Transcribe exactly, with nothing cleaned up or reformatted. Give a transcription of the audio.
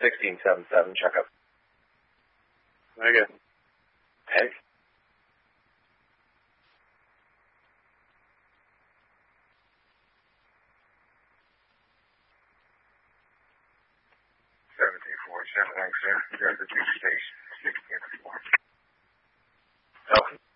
sixteen seventy-seven, checkup. Negative. Peg? seventeen forty-seven, thanks, sir. There's the two station, sixteen four. Okay.